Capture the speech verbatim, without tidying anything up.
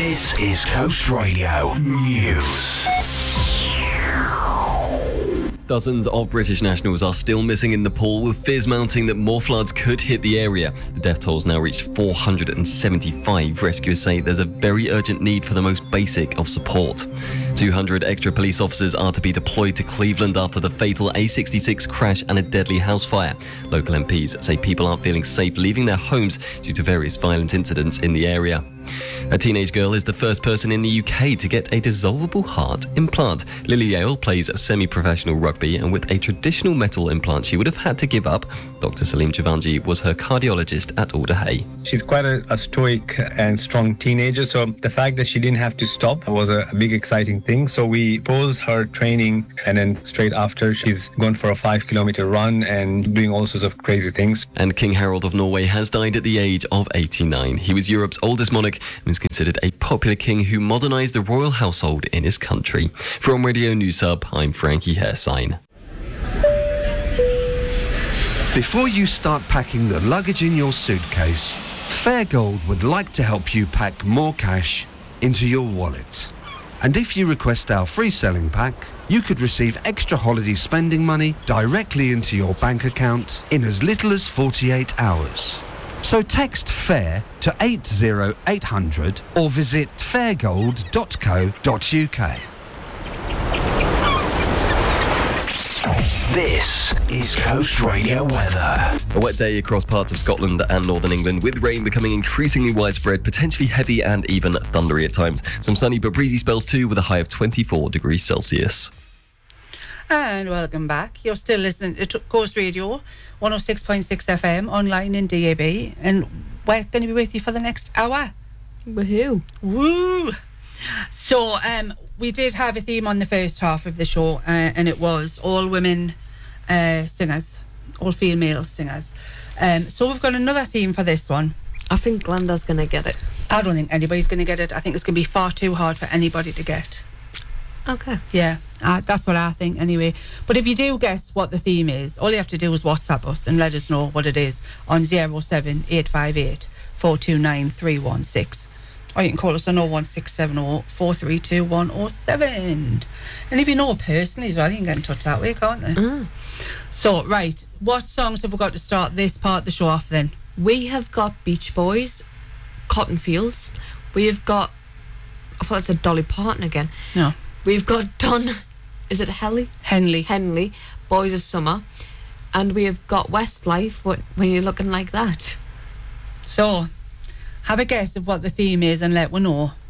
This is Coast Radio News. Dozens of British nationals are still missing in Nepal, with fears mounting that more floods could hit the area. The death toll's now reached four hundred seventy-five. Rescuers say there's a very urgent need for the most basic of support. two hundred extra police officers are to be deployed to Cleveland after the fatal A sixty-six crash and a deadly house fire. Local M Ps say people aren't feeling safe leaving their homes due to various violent incidents in the area. A teenage girl is the first person in the U K to get a dissolvable heart implant. Lily Yale plays semi-professional rugby, and with a traditional metal implant she would have had to give up, Doctor Salim Javanji was her cardiologist at Alder Hey. She's quite a, a stoic and strong teenager, so the fact that she didn't have to stop was a, a big exciting thing. So we paused her training, and then straight after she's gone for a five kilometer run and doing all sorts of crazy things. And King Harald of Norway has died at the age of eighty-nine. He was Europe's oldest monarch and is considered a popular king who modernised the royal household in his country. From Radio News Hub, I'm Frankie Hairsign. Before you start packing the luggage in your suitcase, Fairgold would like to help you pack more cash into your wallet. And if you request our free selling pack, you could receive extra holiday spending money directly into your bank account in as little as forty-eight hours. So text FAIR to eight zero eight hundred or visit fairgold dot co dot uk. This is Coast Radio weather. A wet day across parts of Scotland and northern England, with rain becoming increasingly widespread, potentially heavy and even thundery at times. Some sunny but breezy spells too, with a high of twenty-four degrees Celsius. And welcome back. You're still listening to Coast Radio, one oh six point six F M, online in D A B, and we're going to be with you for the next hour. Woohoo! Woo! So, um, we did have a theme on the first half of the show, uh, and it was all women uh, singers, all female singers. Um, so we've got another theme for this one. I think Glenda's going to get it. I don't think anybody's going to get it. I think it's going to be far too hard for anybody to get. Okay. Yeah, uh, that's what I think anyway. But if you do guess what the theme is, all you have to do is WhatsApp us and let us know what it is on zero seven eight five eight four two nine three one six. Or you can call us on oh one six seven oh four three two one oh seven. And if you know personally as well, you can get in touch that way, can't they? Mm. So, right, what songs have we got to start this part of the show off then? We have got Beach Boys, Cotton Fields. We have got, I thought it said Dolly Parton again. No. We've got Don, is it Henley? Henley. Henley, Boys of Summer. And we have got Westlife, what, When You're Looking Like That. So, have a guess of what the theme is and let me know.